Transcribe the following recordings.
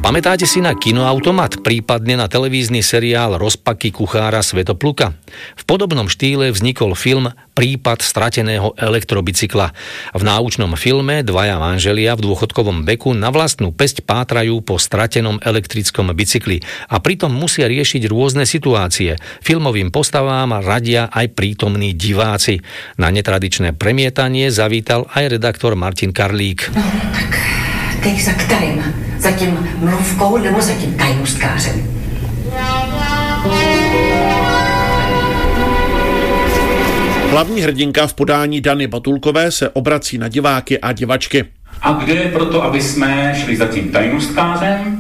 Pamätáte si na Kinoautomat, prípadne na televízny seriál Rozpaky kuchára Svetopluka? V podobnom štýle vznikol film Prípad strateného elektrobicykla. V náučnom filme dvaja manželia v dôchodkovom veku na vlastnú päsť pátrajú po stratenom elektrickom bicykli a pritom musia riešiť rôzne situácie. Filmovým postavám radia aj prítomní diváci. Na netradičné premietanie zavítal aj redaktor Martin Karlík. No, tak teď za kterým? Za tím mluvkou nebo za tím tajnostkářem? Hlavní hrdinka v podání Dany Batulkové se obrací na diváky a divačky. A kde je proto, aby jsme šli za tím tajnostkářem?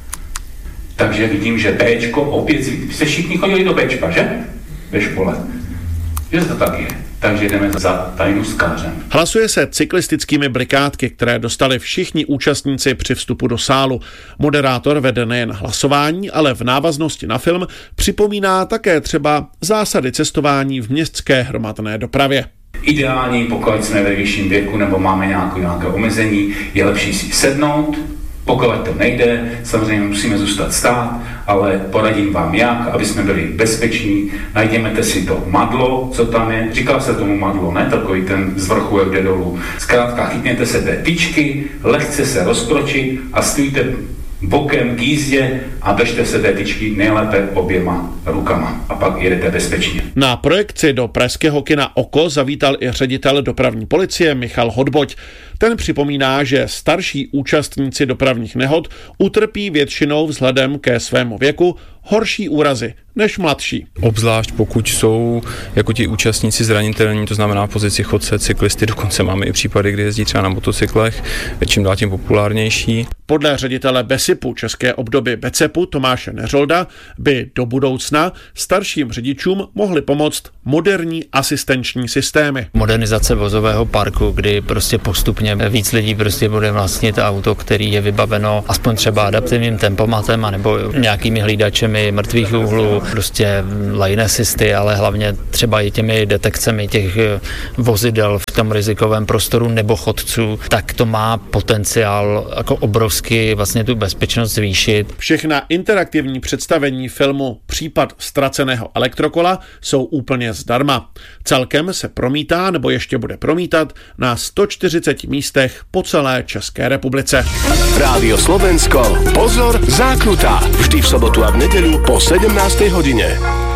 Takže vidím, že Bčko opět jste všichni chodili do Bčka, že? Ve škole. Že to tak je. Takže jdeme za tajnostkářem. Hlasuje se cyklistickými blikátky, které dostali všichni účastníci při vstupu do sálu. Moderátor vede nejen hlasování, ale v návaznosti na film připomíná také třeba zásady cestování v městské hromadné dopravě. Ideální, pokud jsme ve vyšším věku nebo máme nějaké omezení, je lepší si sednout. Pokud to nejde, samozřejmě musíme zůstat stát, ale poradím vám jak, aby jsme byli bezpeční. Najděte si to madlo, co tam je. Říká se tomu madlo, ne takový ten z vrchu, jak jde dolů. Zkrátka chytněte se té tyčky, lehce se rozkročit a stůjte bokem k jízdě a držte se té tyčky nejlépe oběma rukama a pak jedete bezpečně. Na projekci do pražského kina Oko zavítal i ředitel dopravní policie Michal Hodboť. Ten připomíná, že starší účastníci dopravních nehod utrpí většinou vzhledem ke svému věku horší úrazy než mladší. Obzvlášť pokud jsou jako ti účastníci zranitelní, to znamená v pozici chodce, cyklisty, dokonce máme i případy, kdy jezdí třeba na motocyklech, čím dál tím populárnější. Podle ředitele BESIPu české obdoby BECEPu Tomáše Neřolda by do budoucna starším řidičům mohly pomoct moderní asistenční systémy. Modernizace vozového parku, kdy prostě postupně víc lidí prostě bude vlastnit auto, který je vybaveno aspoň třeba adaptivním tempomatem anebo nějakými hlídačemi mrtvých úhlů, prostě lane assisty, ale hlavně třeba i těmi detekcemi těch vozidel v tom rizikovém prostoru nebo chodců, tak to má potenciál jako obrovsky vlastně tu bezpečnost zvýšit. Všechna interaktivní představení filmu Případ ztraceného elektrokola jsou úplně zdarma. Celkem se promítá nebo ještě bude promítat na 140 místech po celé České republice. Rádio Slovensko, pozor, zákruta. Vždy v sobotu a v nedeľu po 17. hodine.